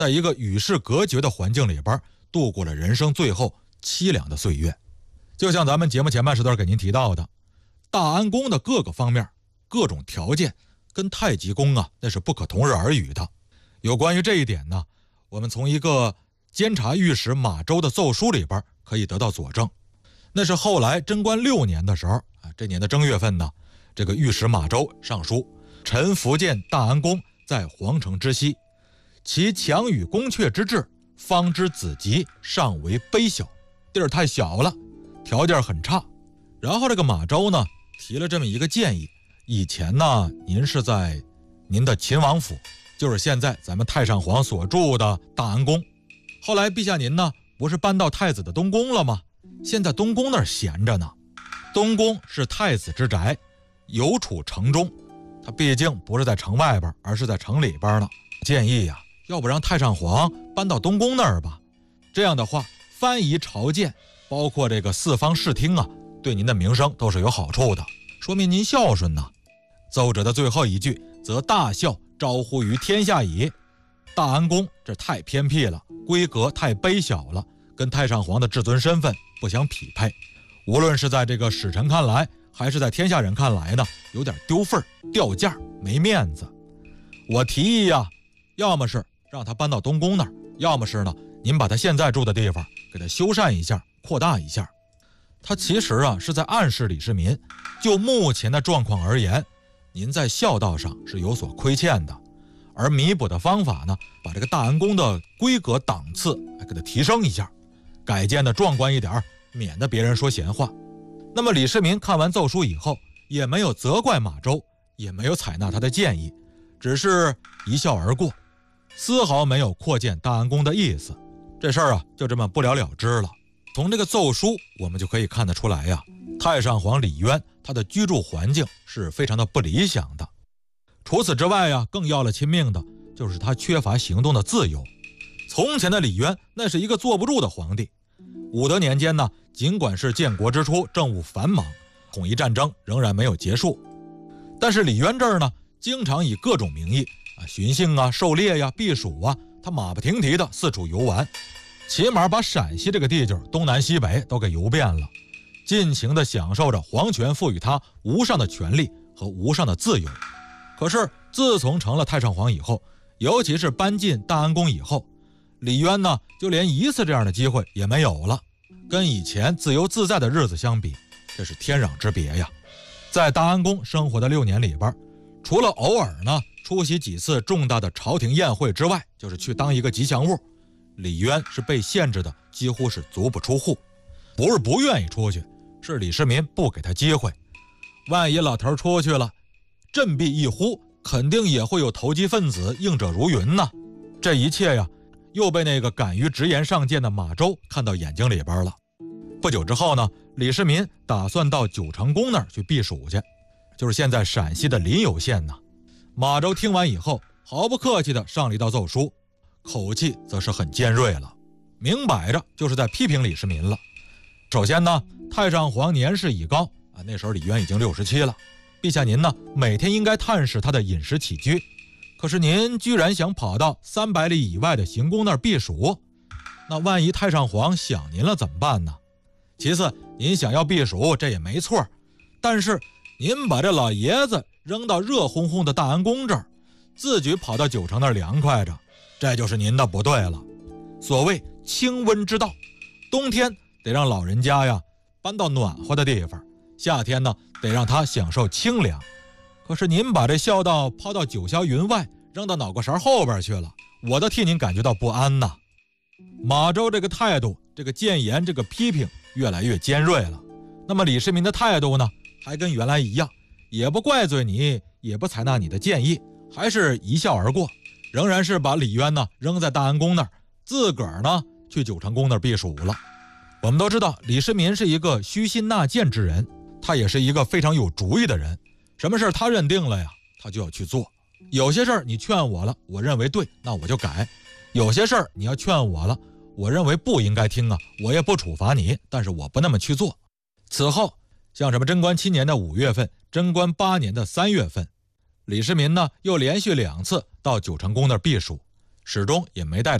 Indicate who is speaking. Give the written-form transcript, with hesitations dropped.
Speaker 1: 在一个与世隔绝的环境里边度过了人生最后凄凉的岁月。就像咱们节目前半时段给您提到的，大安宫的各个方面各种条件跟太极宫那是不可同日而语的。有关于这一点呢，我们从一个监察御史马周的奏书里边可以得到佐证。那是后来贞观6年的时候这年的正月份呢，这个御史马周上书，臣福建大安宫在皇城之西，其墙宇宫阙之制，方知子集尚为卑小，地儿太小了，条件很差。然后这个马周呢提了这么一个建议，以前呢您是在您的秦王府，就是现在咱们太上皇所住的大安宫，后来陛下您呢不是搬到太子的东宫了吗？现在东宫那儿闲着呢，东宫是太子之宅，有处城中，它毕竟不是在城外边，而是在城里边呢。建议要不让太上皇搬到东宫那儿吧，这样的话藩夷朝见，包括这个四方视听对您的名声都是有好处的，说明您孝顺呢。奏折的最后一句，则大孝招呼于天下矣。大安宫这太偏僻了，规格太卑小了，跟太上皇的至尊身份不相匹配。无论是在这个使臣看来，还是在天下人看来呢，有点丢份掉价，没面子。我提议要么是让他搬到东宫那儿，要么是呢您把他现在住的地方给他修缮一下，扩大一下。他其实是在暗示李世民，就目前的状况而言，您在孝道上是有所亏欠的，而弥补的方法呢，把这个大安宫的规格档次给它提升一下，改建的壮观一点，免得别人说闲话。那么李世民看完奏书以后，也没有责怪马周，也没有采纳他的建议，只是一笑而过，丝毫没有扩建大安宫的意思。这事儿就这么不了了之了。从这个奏书我们就可以看得出来太上皇李渊他的居住环境是非常的不理想的。除此之外更要了亲命的就是他缺乏行动的自由。从前的李渊那是一个坐不住的皇帝。武德年间呢，尽管是建国之初，政务繁忙，统一战争仍然没有结束，但是李渊这儿呢，经常以各种名义巡幸狩猎避暑他马不停蹄的四处游玩，起码把陕西这个地界东南西北都给游遍了，尽情地享受着皇权赋予他无上的权力和无上的自由。可是自从成了太上皇以后，尤其是搬进大安宫以后，李渊呢就连一次这样的机会也没有了，跟以前自由自在的日子相比，这是天壤之别呀。在大安宫生活的6年里边，除了偶尔呢出席几次重大的朝廷宴会之外，就是去当一个吉祥物，李渊是被限制的几乎是足不出户。不是不愿意出去，是李世民不给他机会。万一老头出去了，振臂一呼，肯定也会有投机分子应者如云呢。这一切又被那个敢于直言上谏的马周看到眼睛里边了。不久之后呢，李世民打算到九成宫那儿去避暑去，就是现在陕西的临酉县呢。马周听完以后，毫不客气地上了一道奏书，口气则是很尖锐了，明摆着就是在批评李世民了。首先呢，太上皇年事已高那时候李渊已经67了，陛下您呢每天应该探视他的饮食起居，可是您居然想跑到300里以外的行宫那儿避暑，那万一太上皇想您了怎么办呢？其次，您想要避暑这也没错，但是您把这老爷子扔到热烘烘的大安宫这儿，自己跑到九成那儿凉快着，这就是您的不对了。所谓清温之道，冬天得让老人家搬到暖和的地方，夏天呢得让他享受清凉。可是您把这孝道抛到九霄云外，扔到脑壳勺后边去了，我都替您感觉到不安呐。马周这个态度，这个谏言，这个批评越来越尖锐了。那么李世民的态度呢，还跟原来一样，也不怪罪你，也不采纳你的建议，还是一笑而过，仍然是把李渊呢扔在大安宫那儿，自个儿呢去九成宫那儿避暑了。我们都知道李世民是一个虚心纳谏之人，他也是一个非常有主意的人，什么事他认定了他就要去做。有些事你劝我了，我认为对，那我就改；有些事你要劝我了，我认为不应该听我也不处罚你，但是我不那么去做。此后像什么贞观7年的5月份，贞观8年的3月份，李世民呢又连续2次到九成宫那儿避暑， 始终也没带